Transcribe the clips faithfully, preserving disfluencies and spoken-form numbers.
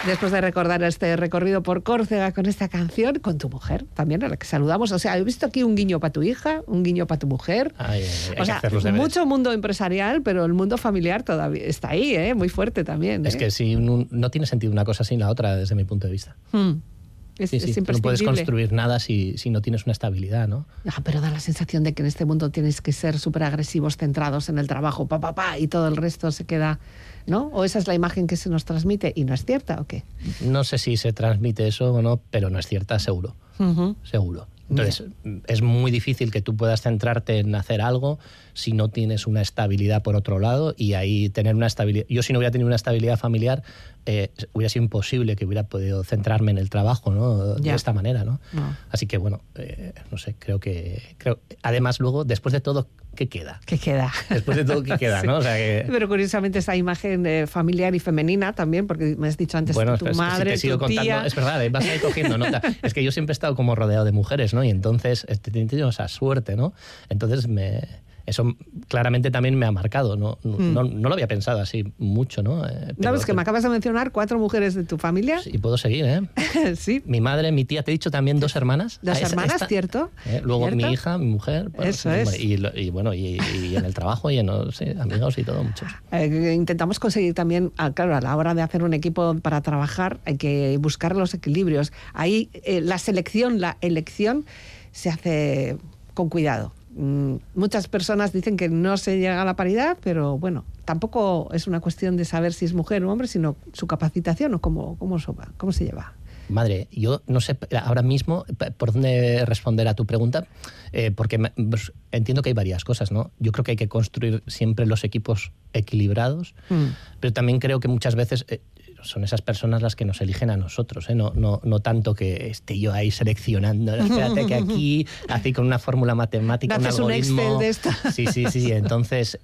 Después de recordar este recorrido por Córcega con esta canción, con tu mujer también, a la que saludamos. O sea, he visto aquí un guiño para tu hija, un guiño para tu mujer. Ay, hay o sea, que hacer los deberes. Mucho mundo empresarial, pero el mundo familiar todavía está ahí, ¿eh? Muy fuerte también. ¿eh? Es que si un, no tiene sentido una cosa sin la otra, desde mi punto de vista. Hmm. Es, sí, sí. es No puedes construir nada si, si no tienes una estabilidad, ¿no? Ah, pero da la sensación de que en este mundo tienes que ser súper agresivos, centrados en el trabajo, pa, pa, pa, y todo el resto se queda, ¿no? ¿O esa es la imagen que se nos transmite y no es cierta o qué? No sé si se transmite eso o no, pero no es cierta, seguro. Uh-huh. Seguro. Entonces, Bien. es muy difícil que tú puedas centrarte en hacer algo si no tienes una estabilidad por otro lado, y ahí tener una estabilidad... Yo si no hubiera tenido una estabilidad familiar, eh, hubiera sido imposible que hubiera podido centrarme en el trabajo, ¿no? De ya. esta manera, ¿no? no. Así que, bueno, eh, no sé, creo que... creo Además, luego, después de todo, ¿qué queda? ¿Qué queda? Después de todo, ¿qué queda? sí. ¿no? O sea que... Pero curiosamente esa imagen eh, familiar y femenina también, porque me has dicho antes bueno, tu es madre, que si te sigo tu contando, tía... Es verdad, vas a ir cogiendo nota. Es que yo siempre he estado como rodeado de mujeres, ¿no? Y entonces he tenido esa suerte, ¿no? Entonces me... Eso claramente también me ha marcado, ¿no? No, mm. no, no lo había pensado así mucho, ¿no? Eh, pero, ¿Sabes que me acabas de mencionar cuatro mujeres de tu familia? Sí, puedo seguir, ¿eh? sí. Mi madre, mi tía, te he dicho también dos hermanas. Dos ah, hermanas, esta, ¿cierto? ¿eh? Luego ¿cierto? mi hija, mi mujer. Bueno, Eso sí, es. Y, y bueno, y, y en el trabajo y en los sí, amigos y todo, muchos. Eh, intentamos conseguir también, claro, a la hora de hacer un equipo para trabajar hay que buscar los equilibrios. Ahí eh, la selección, la elección se hace con cuidado. Muchas personas dicen que no se llega a la paridad, pero bueno, tampoco es una cuestión de saber si es mujer o hombre, sino su capacitación o cómo, cómo, cómo se lleva. Madre, yo no sé ahora mismo por dónde responder a tu pregunta, eh, porque me, pues, entiendo que hay varias cosas, ¿no? Yo creo que hay que construir siempre los equipos equilibrados, mm. pero también creo que muchas veces... Eh, son esas personas las que nos eligen a nosotros, ¿eh? no, no, no tanto que esté yo ahí seleccionando, espérate que aquí, así con una fórmula matemática, un algoritmo... un Excel de esto. Sí, sí, sí, entonces,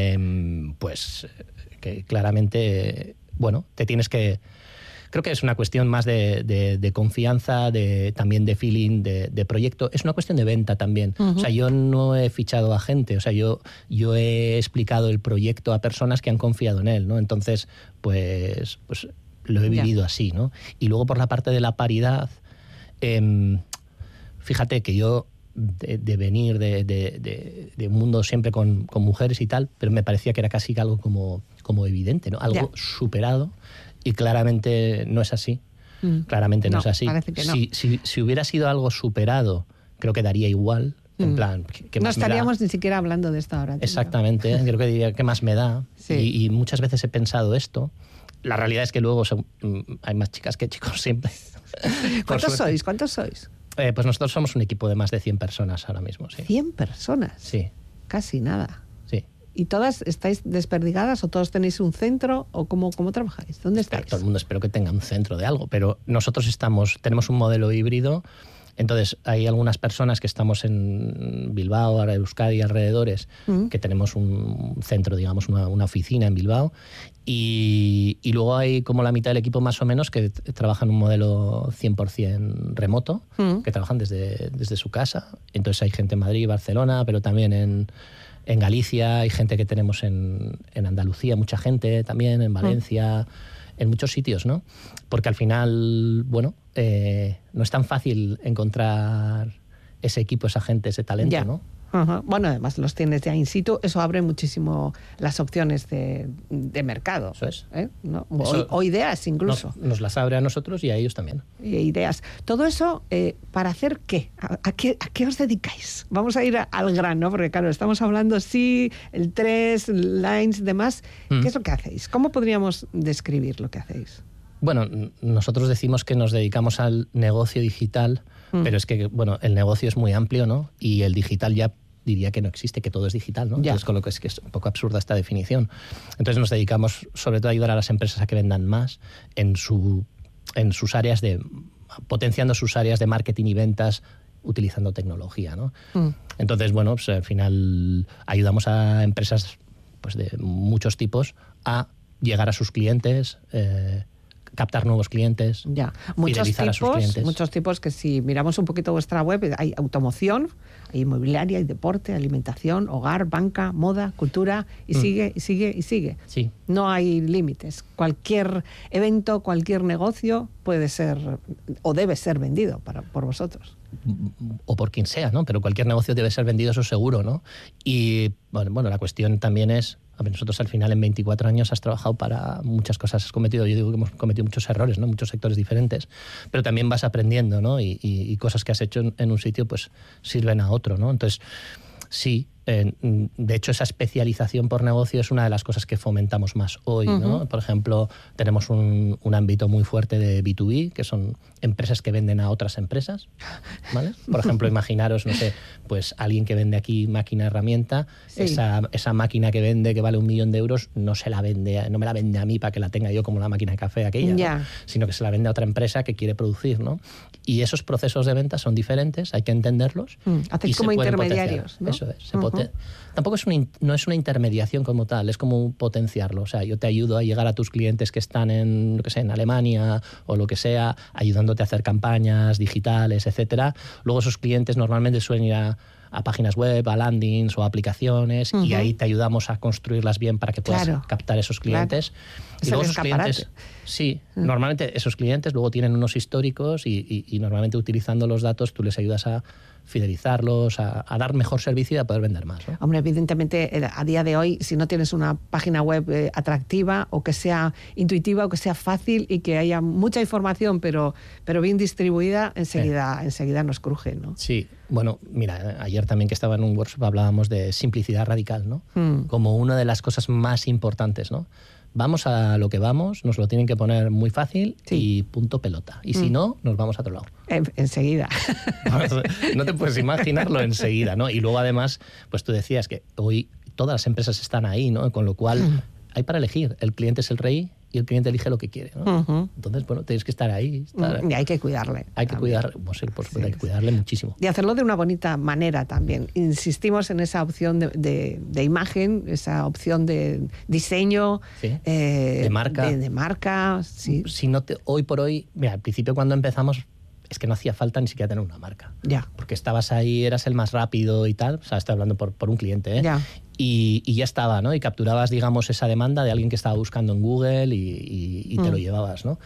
eh, pues, que claramente, bueno, te tienes que... Creo que es una cuestión más de, de, de confianza, de, también de feeling, de, de proyecto. Es una cuestión de venta también. Uh-huh. O sea, yo no he fichado a gente. O sea, yo, yo he explicado el proyecto a personas que han confiado en él, ¿no? Entonces, pues, pues lo he vivido yeah. así, ¿no? Y luego por la parte de la paridad, eh, fíjate que yo de, de venir de, de, de, de un mundo siempre con, con mujeres y tal, pero me parecía que era casi algo como, como evidente, ¿no? Algo yeah. superado. Y claramente no es así. Mm. Claramente no, no es así. Que no. Si, si, si hubiera sido algo superado, creo que daría igual. Mm. En plan, ¿qué más no estaríamos me da? ni siquiera hablando de esto ahora. Exactamente. ¿eh? Creo que diría, ¿qué más me da? Sí. Y, y muchas veces he pensado esto. La realidad es que luego son, hay más chicas que chicos siempre. ¿Cuántos sois? ¿Cuántos sois? Eh, pues nosotros somos un equipo de más de cien personas ahora mismo. Sí. ¿cien personas? Sí. Casi nada. Sí. ¿Y todas estáis desperdigadas o todos tenéis un centro o cómo, cómo trabajáis? ¿Dónde estáis? Todo el mundo espero que tenga un centro de algo, pero nosotros estamos, tenemos un modelo híbrido. Entonces hay algunas personas que estamos en Bilbao, ahora Euskadi y alrededores, mm. que tenemos un centro, digamos, una, una oficina en Bilbao, y, y luego hay como la mitad del equipo más o menos que trabaja en un modelo cien por ciento remoto, mm. que trabajan desde, desde su casa. Entonces hay gente en Madrid y Barcelona, pero también en... En Galicia hay gente que tenemos en, en Andalucía, mucha gente también, en Valencia, mm. en muchos sitios, ¿no? Porque al final, bueno, eh, no es tan fácil encontrar ese equipo, esa gente, ese talento, ya. ¿no? Uh-huh. Bueno, además los tienes ya in situ, eso abre muchísimo las opciones de, de mercado. Eso es. ¿eh? ¿No? Eso o, o ideas incluso. Nos, nos las abre a nosotros y a ellos también. Y ideas. Todo eso, eh, ¿para hacer qué? ¿A, a qué? ¿A qué os dedicáis? Vamos a ir a, al grano, porque claro, estamos hablando, sí, el tres, lines, demás. Mm. ¿Qué es lo que hacéis? ¿Cómo podríamos describir lo que hacéis? Bueno, nosotros decimos que nos dedicamos al negocio digital, mm. pero es que, bueno, el negocio es muy amplio, ¿no? Y el digital ya diría que no existe, que todo es digital, ¿no? Entonces, con lo que es que es un poco absurda esta definición. Entonces nos dedicamos sobre todo a ayudar a las empresas a que vendan más en, su, en sus áreas de... potenciando sus áreas de marketing y ventas utilizando tecnología, ¿no? Mm. Entonces, bueno, pues al final ayudamos a empresas pues de muchos tipos a llegar a sus clientes, eh, captar nuevos clientes, ya. Muchos fidelizar tipos, a sus clientes. Muchos tipos que si miramos un poquito vuestra web, hay automoción, hay inmobiliaria, hay deporte, alimentación, hogar, banca, moda, cultura, y mm. sigue, y sigue, y sigue. Sí. No hay límites. Cualquier evento, cualquier negocio puede ser o debe ser vendido para, por vosotros. O por quien sea, ¿no? Pero cualquier negocio debe ser vendido, eso seguro, ¿no? Y bueno, bueno la cuestión también es, a ver, nosotros al final en veinticuatro años has trabajado para muchas cosas, has cometido, yo digo que hemos cometido muchos errores, ¿no? Muchos sectores diferentes, pero también vas aprendiendo, ¿no? Y, y, y cosas que has hecho en, en un sitio pues sirven a otro, ¿no? Entonces, sí, eh, de hecho esa especialización por negocio es una de las cosas que fomentamos más hoy, uh-huh. ¿no? Por ejemplo, tenemos un, un ámbito muy fuerte de B dos B, que son empresas que venden a otras empresas, ¿vale? Por ejemplo, imaginaros, no sé, pues alguien que vende aquí máquina herramienta, sí. esa, esa máquina que vende que vale un millón de euros no se la vende, no me la vende a mí para que la tenga yo como la máquina de café aquella, yeah. ¿no? Sino que se la vende a otra empresa que quiere producir, ¿no? Y esos procesos de venta son diferentes, hay que entenderlos. Mm, hacéis como intermediarios, ¿no? Eso es, se uh-huh. poten- Tampoco es una, no es una intermediación como tal, es como potenciarlo. O sea, yo te ayudo a llegar a tus clientes que están en, lo que sé, en Alemania o lo que sea, ayudándote a hacer campañas digitales, etcétera. Luego esos clientes normalmente suelen ir a, a páginas web, a landings o a aplicaciones, uh-huh. y ahí te ayudamos a construirlas bien para que puedas claro. captar esos clientes. Claro. Y luego esos clientes, sí, uh-huh. normalmente esos clientes luego tienen unos históricos y, y, y normalmente utilizando los datos tú les ayudas a fidelizarlos, a, a dar mejor servicio y a poder vender más, ¿no? Hombre, evidentemente a día de hoy, si no tienes una página web eh, atractiva o que sea intuitiva o que sea fácil y que haya mucha información pero, pero bien distribuida, enseguida, eh. enseguida nos cruje, ¿no? Sí, bueno, mira, ayer también que estaba en un workshop hablábamos de simplicidad radical, ¿no? Mm. Como una de las cosas más importantes, ¿no? Vamos a lo que vamos, nos lo tienen que poner muy fácil sí. y punto pelota. Y mm. si no, nos vamos a otro lado. En, enseguida. No te puedes imaginarlo enseguida, ¿no? Y luego además, pues tú decías que hoy todas las empresas están ahí, ¿no? Con lo cual mm. hay para elegir. El cliente es el rey y el cliente elige lo que quiere, ¿no? Uh-huh. Entonces, bueno, tienes que estar ahí. Estar... Y hay que cuidarle. Hay que cuidar, pues, por supuesto, sí. hay que cuidarle muchísimo. Y hacerlo de una bonita manera también. Insistimos en esa opción de, de, de imagen, esa opción de diseño, sí. eh, de marca. De, de marca, sí. Si no te, hoy por hoy, mira, al principio cuando empezamos, es que no hacía falta ni siquiera tener una marca. Ya. Porque estabas ahí, eras el más rápido y tal. O sea, estoy hablando por, por un cliente, ¿eh? Ya. Y, y ya estaba, ¿no? Y capturabas, digamos, esa demanda de alguien que estaba buscando en Google y, y, y te mm. lo llevabas, ¿no?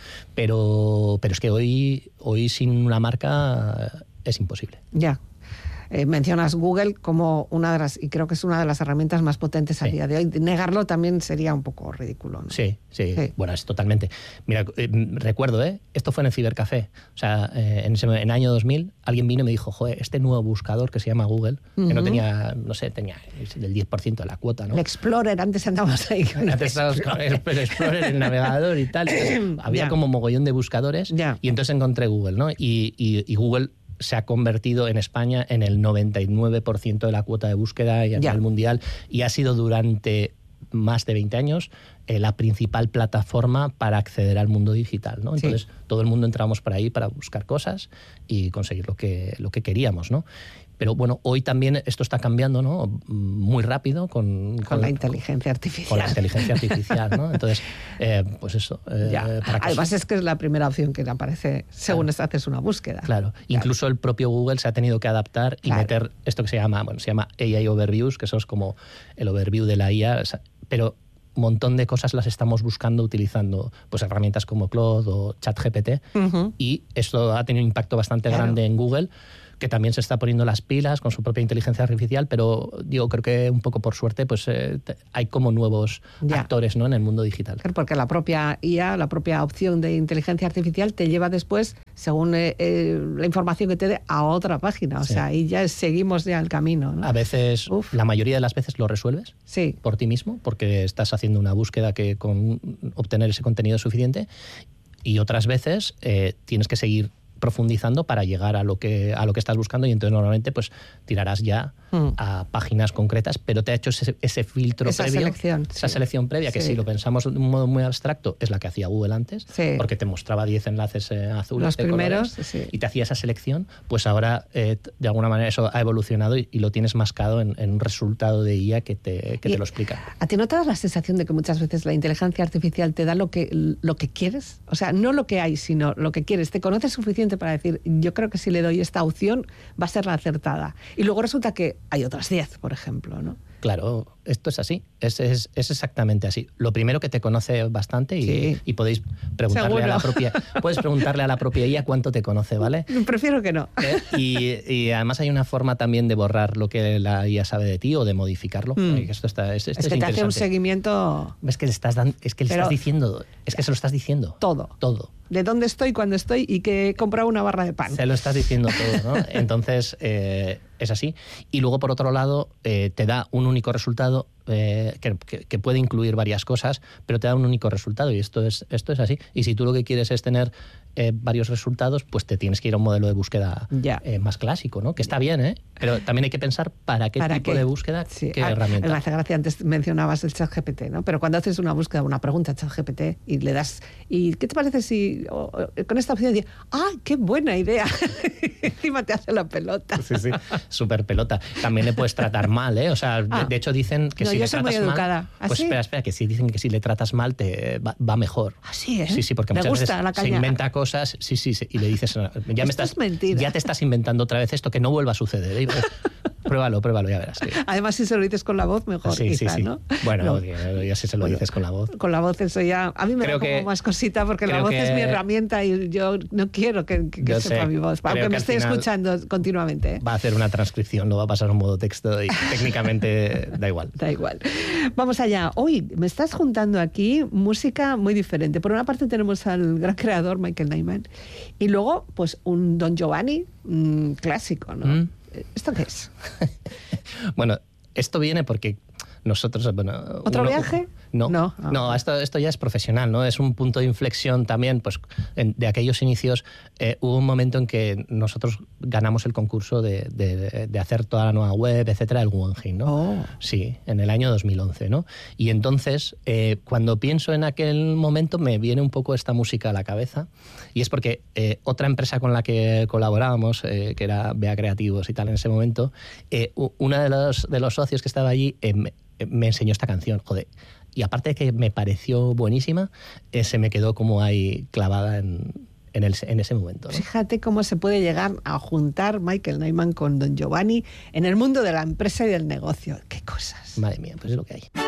Pero, pero es que hoy, hoy sin una marca es imposible. Ya. Eh, mencionas Google como una de las, y creo que es una de las herramientas más potentes a sí. día de hoy. Negarlo también sería un poco ridículo, ¿no? Sí, sí, sí. Bueno, es totalmente. Mira, eh, recuerdo, ¿eh? Esto fue en el Cibercafé. O sea, eh, en, ese, en el año dos mil, alguien vino y me dijo, joder, este nuevo buscador que se llama Google, uh-huh. que no tenía, no sé, tenía el diez por ciento de la cuota, ¿no? El Explorer, antes andábamos ahí. Con antes estábamos con el Explorer, el navegador y tal. Había yeah. como mogollón de buscadores yeah. y entonces encontré Google, ¿no? Y, y, y Google se ha convertido en España en el noventa y nueve por ciento de la cuota de búsqueda y a nivel mundial, y ha sido durante más de veinte años eh, la principal plataforma para acceder al mundo digital, ¿no? Entonces, sí. todo el mundo entramos por ahí para buscar cosas y conseguir lo que, lo que queríamos, ¿no? Pero bueno, hoy también esto está cambiando, ¿no? Muy rápido con, con, con la inteligencia artificial. Con la inteligencia artificial, ¿no? Entonces, eh, pues eso. Eh, para Además es que es la primera opción que te aparece según claro. haces una búsqueda. Claro. claro. Incluso el propio Google se ha tenido que adaptar y claro. meter esto que se llama, bueno, se llama A I Overviews, que eso es como el overview de la I A, pero un montón de cosas las estamos buscando utilizando pues herramientas como Claude o ChatGPT, uh-huh. y esto ha tenido un impacto bastante claro. grande en Google, que también se está poniendo las pilas con su propia inteligencia artificial, pero digo, creo que un poco por suerte pues eh, hay como nuevos ya. actores, ¿no? en el mundo digital. Porque la propia I A, la propia opción de inteligencia artificial te lleva después, según eh, eh, la información que te dé, a otra página. O sí. sea, ahí ya seguimos ya el camino, ¿no? A veces, Uf. la mayoría de las veces lo resuelves sí. por ti mismo, porque estás haciendo una búsqueda que con obtener ese contenido es suficiente, y otras veces eh, tienes que seguir profundizando para llegar a lo que a lo que estás buscando, y entonces normalmente pues tirarás ya mm. a páginas concretas, pero te ha hecho ese, ese filtro esa previo, selección, esa sí. selección previa, que sí. si lo pensamos de un modo muy abstracto es la que hacía Google antes, sí. porque te mostraba diez enlaces eh, azules los de primeros colores, sí. y te hacía esa selección. Pues ahora eh, de alguna manera eso ha evolucionado y, y lo tienes mascado en, en un resultado de I A que te, que te lo explica. ¿A ti no te das la sensación de que muchas veces la inteligencia artificial te da lo que, lo que quieres? O sea, no lo que hay, sino lo que quieres. Te conoces suficiente para decir, yo creo que si le doy esta opción va a ser la acertada. Y luego resulta que hay otras diez, por ejemplo, ¿no? Claro, esto es así, es, es, es exactamente así. Lo primero, que te conoce bastante y, sí. y podéis preguntarle Seguro. a la propia puedes preguntarle a la propia I A cuánto te conoce, ¿vale? Prefiero que no. ¿Eh? Y, y además hay una forma también de borrar lo que la I A sabe de ti o de modificarlo. Mm. Esto está, es, esto es que es te hace un seguimiento... Es que le estás, dando, es que le estás diciendo, es que se lo estás diciendo. Todo. Todo. De dónde estoy, cuándo estoy y que he comprado una barra de pan. Se lo estás diciendo todo, ¿no? Entonces, eh, es así. Y luego, por otro lado, eh, te da un único resultado eh, que, que, que puede incluir varias cosas, pero te da un único resultado, y esto es, esto es así. Y si tú lo que quieres es tener eh, varios resultados, pues te tienes que ir a un modelo de búsqueda eh, más clásico, ¿no? Que está bien, ¿eh? Pero también hay que pensar para qué ¿Para tipo qué? de búsqueda, sí. qué ah, herramienta. Me hace gracia, antes mencionabas el ChatGPT, ¿no? Pero cuando haces una búsqueda, una pregunta a ChatGPT y le das, ¿y qué te parece si o, o, con esta opción dices, ¡ah, qué buena idea! Encima te hace la pelota. Sí, sí, súper pelota. También le puedes tratar mal, ¿eh? O sea, ah. de, de hecho dicen que no, si yo le soy tratas muy educada. mal... ¿Ah, pues sí? espera, espera, que si dicen que si le tratas mal te va, va mejor. Así, ¿eh? Sí, sí, porque me muchas gusta veces la caña. se inventa cosas, sí, sí, sí, y le dices, ya me estás, es mentira. ya te estás inventando otra vez esto, que no vuelva a suceder, ¿eh? Pruébalo, pruébalo, ya verás. Sí. Además, si se lo dices con la voz, mejor, sí, quizá, sí, sí. ¿no? Bueno, no. ya si se lo dices con la voz. Con la voz eso ya... A mí me creo da como que, más cosita, porque la voz que, es mi herramienta y yo no quiero que, que, que sepa sé, mi voz, aunque me esté escuchando continuamente. ¿eh? Va a hacer una transcripción, lo va a pasar a un modo texto y técnicamente da igual. Da igual. Vamos allá. Hoy me estás juntando aquí música muy diferente. Por una parte tenemos al gran creador, Michael Nyman, y luego pues un Don Giovanni mmm, clásico, ¿no? ¿Mm? ¿Esto qué es? Bueno, esto viene porque nosotros... Bueno, ¿Otro uno, viaje? No, no, no, no esto, esto ya es profesional, ¿no? Es un punto de inflexión también, pues, en, de aquellos inicios. Eh, hubo un momento en que nosotros ganamos el concurso de, de, de hacer toda la nueva web, etcétera, del Guggenheim, ¿no? Oh. Sí, en el año dos mil once, ¿no? Y entonces, eh, cuando pienso en aquel momento, me viene un poco esta música a la cabeza, y es porque eh, otra empresa con la que colaborábamos, eh, que era Bea Creativos y tal en ese momento, eh, uno de los, de los socios que estaba allí eh, me, me enseñó esta canción, joder. Y aparte de que me pareció buenísima, eh, se me quedó como ahí clavada en, en, el, en ese momento, ¿no? Fíjate cómo se puede llegar a juntar Michael Nyman con Don Giovanni en el mundo de la empresa y del negocio. ¡Qué cosas! Madre mía, pues es lo que hay.